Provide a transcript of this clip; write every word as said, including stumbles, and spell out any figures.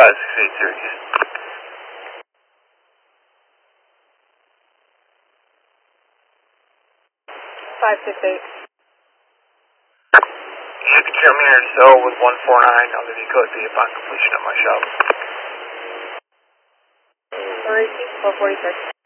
five six eight Syracuse. five six eight. You should be coming here so with one four nine. I'll give you code B upon completion of my shop. Sorry, four forty-six.